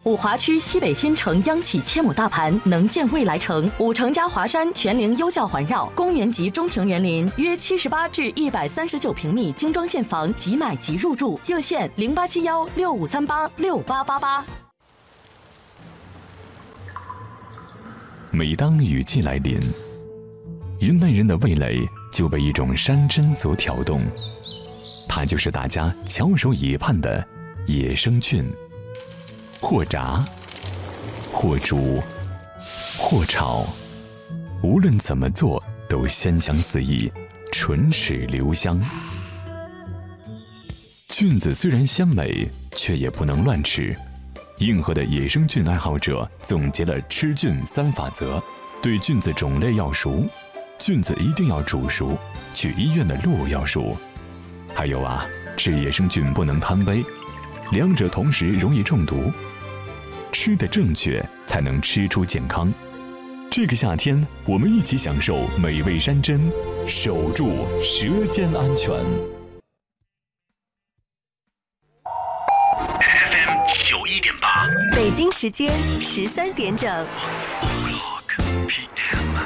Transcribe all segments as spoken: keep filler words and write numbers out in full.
五华区西北新城央企千亩大盘，能建未来城。五城加华山全龄优教环绕，公园级中庭园林，约七十八至一百三十九平米精装现房，即买即入住。热线零八七幺六五三八六八八八。 每当雨季来临，云南人的味蕾就被一种山珍所挑动，它就是大家翘首以盼的野生菌。或炸，或煮，或炒，无论怎么做都鲜香四溢，唇齿留香。菌子虽然鲜美，却也不能乱吃。硬核的野生菌爱好者总结了吃菌三法则：对菌子种类要熟，菌子一定要煮熟，去医院的路要熟。还有啊，吃野生菌不能贪杯，两者同时容易中毒。吃得正确，才能吃出健康。这个夏天，我们一起享受美味山珍，守住舌尖安全。 F M 九一点八， 北京时间十三点整。 P M，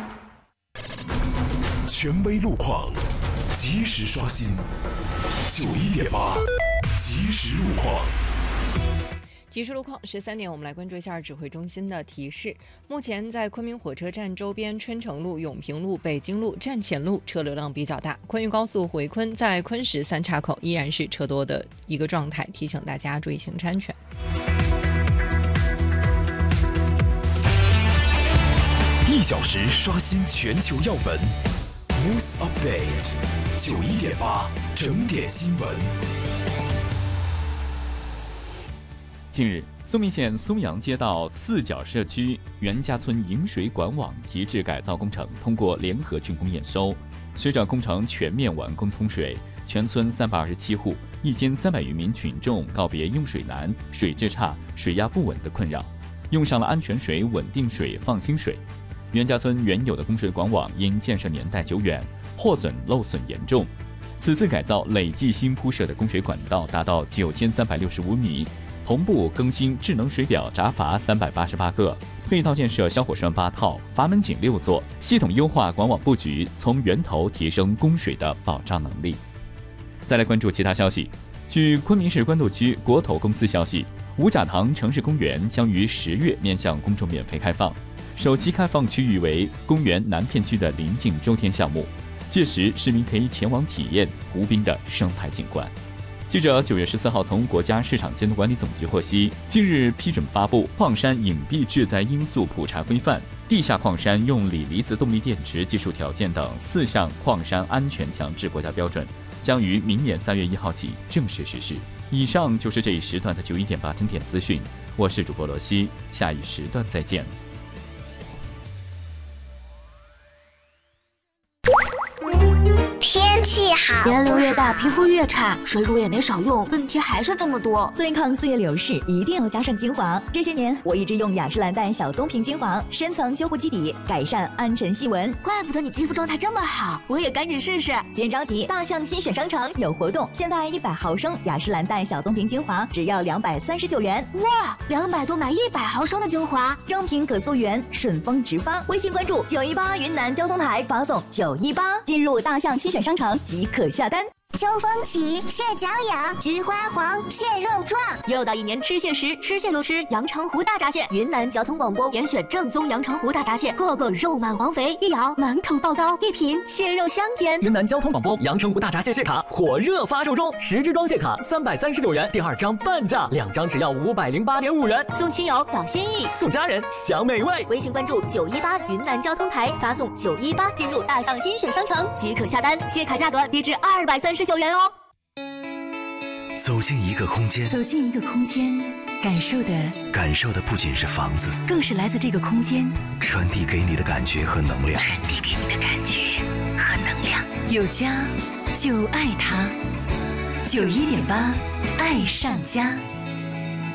权威路况，及时刷新。九一点八，即时路况。 即时路况，十三点，我们来关注一下指挥中心的提示。目前在昆明火车站周边，春城路、永平路、北京路、站前路车流量比较大。昆渝高速回昆在昆石三岔口依然是车多的一个状态，提醒大家注意行车安全。 一小时刷新全球要闻 ，News Update， 九一点八整点新闻。 近日，苏密县松阳街道四角社区袁家村引水管网提质改造工程通过联合竣工验收。随着工程全面完工通水，全村三百二十七户、一千三百余名群众告别用水难、水质差、水压不稳的困扰，用上了安全水、稳定水、放心水。袁家村原有的供水管网因建设年代久远，获损漏损严重。此次改造累计新铺设的供水管道达到九千三百六十五米。同步更新智能水表闸阀三百八十八个，配套建设消火栓八套、阀门井六座，系统优化管网布局，从源头提升供水的保障能力。再来关注其他消息。据昆明市官渡区国投公司消息，五甲塘城市公园将于十月面向公众免费开放，首期开放区域为公园南片区的临近周天项目，届时市民可以前往体验湖滨的生态景观。记者九月十四号从国家市场监督管理总局获悉，近日批准发布《矿山隐蔽致灾因素普查规范》、地下矿山用锂离子动力电池技术条件等四项矿山安全强制国家标准，将于明年三月一号起正式实施。以上就是这一时段的九一点八整点资讯，我是主播罗西，下一时段再见。 天气好， 年龄越大，皮肤越差，水乳也没少用，问题还是这么多。 对抗岁月流逝，一定要加上精华。这些年，我一直用雅诗兰黛小棕瓶精华，深层修护基底，改善暗沉细纹。 怪不得你肌肤状态这么好，我也赶紧试试。 别着急，大象新选商城有活动，现在一百毫升雅诗兰黛小棕瓶精华只要两百三十九元。 哇，两百多买一百毫升的精华， 正品可溯源，顺丰直发。微信关注九一八云南交通台，发送九一八，进入大象新选商城即可下单。 秋风起，蟹脚痒，菊花黄，蟹肉壮。 又到一年吃蟹时，吃蟹就吃阳澄湖大闸蟹。云南交通广播严选正宗阳澄湖大闸蟹，个个肉满黄肥，一咬满口爆刀，一品蟹肉香甜。 云南交通广播阳澄湖大闸蟹蟹卡火热发售中，十支装蟹卡三百三十九元，第二张半价，两张只要五百零八点五元。 送亲友表心意， 送家人享美味。 微信关注九一八云南交通台，发送九一八进入大象新选商城即可下单，蟹卡价格低至二百三十九元哦。 走进一个空间， 走进一个空间，感受的感受的不仅是房子， 更是来自这个空间传递给你的感觉和能量。 传递给你的感觉和能量。有家就爱它。九一点八，爱上家。